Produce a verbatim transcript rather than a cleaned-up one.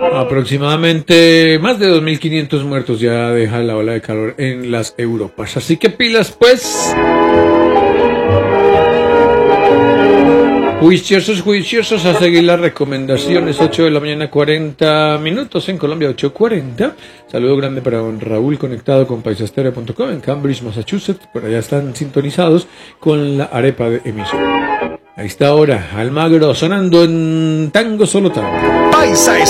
Aproximadamente más de dos mil quinientos muertos ya deja la ola de calor en las Europas. Así que pilas, pues. Juiciosos, juiciosos a seguir las recomendaciones. ocho de la mañana, cuarenta minutos en Colombia, ocho cuarenta. Saludo grande para don Raúl, conectado con paisastereo punto com en Cambridge, Massachusetts. Por allá están sintonizados con la arepa de emisora. A esta hora, Almagro sonando en Tango Solo Tango. Paisa